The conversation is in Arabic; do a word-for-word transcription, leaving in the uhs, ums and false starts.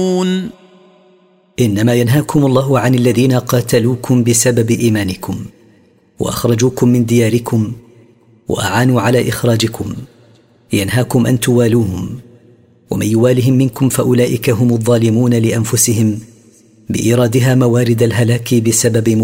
إنما ينهاكم الله عن الذين قاتلوكم بسبب إيمانكم وأخرجوكم من دياركم وأعانوا على إخراجكم، ينهاكم أن توالوهم، ومن يوالهم منكم فأولئك هم الظالمون لأنفسهم بإيرادها موارد الهلاك بسبب